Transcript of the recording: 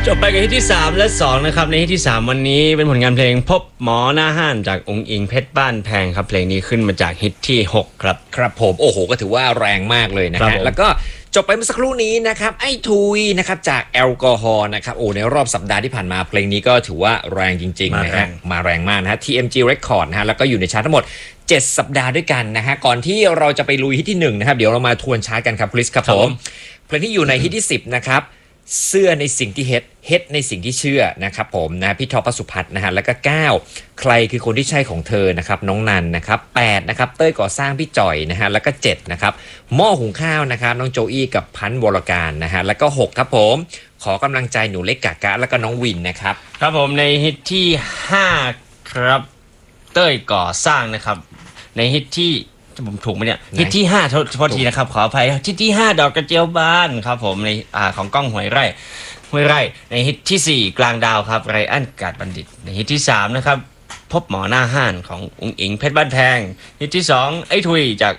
จบไปกับฮิตที่3และ2นะครับในฮิตที่3วันนี้เป็นผลงานเพลงพบหมอหน้าห้านจากองค์อิงเพชรบ้านแพงครับเพลงนี้ขึ้นมาจากฮิตที่6ครับครับผมโอ้โหก็ถือว่าแรงมากเลยนะฮะแล้วก็จบไปเมื่อสักครู่นี้นะครับไอ้ทุยนะครับจากแอลกอฮอล์นะครับโอ้ในรอบสัปดาห์ที่ผ่านมาเพลงนี้ก็ถือว่าแรงจริงๆนะฮะมาแรงมากนะฮะ TMG Record นะฮะแล้วก็อยู่ในชาร์ตทั้งหมด7สัปดาห์ด้วยกันนะฮะก่อนที่เราจะไปลุยฮิตที่1นะครับเดี๋ยวเรามาทวนชาร์ตกันครับคริสครับผมเพลงที่อยู่ในฮิตที่10นะครับเสื้อในสิ่งที่เฮ็ดในสิ่งที่เชื่อนะครับผมนะพี่ท็อป สุพัฒน์นะฮะแล้วก็9ใครคือคนที่ใช่ของเธอนะครับน้องนันนะครับ8นะครับเต้ยก่อสร้างพี่จ่อยนะฮะแล้วก็7นะครับหม้อหุงข้าวนะครับน้องโจอี้กับพันธ์วรการนะฮะแล้วก็6ครับผมขอกำลังใจหนูเล็กกากะแล้วก็น้องวินนะครับครับผมในฮิตที่5ครับเต้ยก่อสร้างนะครับในฮิตที่ผมถูกไหมเนี่ยฮิตที่5โทษทีนะครับขออภัยฮิตที่5ดอกกระเจียวบานครับผมในของก้องห้วยไร่ในฮิตที่4กลางดาวครับไรอันกาดบัณฑิตในฮิตที่3นะครับพบหมอหน้าห้านขององค์อิงเพชรบ้านแพงฮิตที่2ไอ้ทุยจาก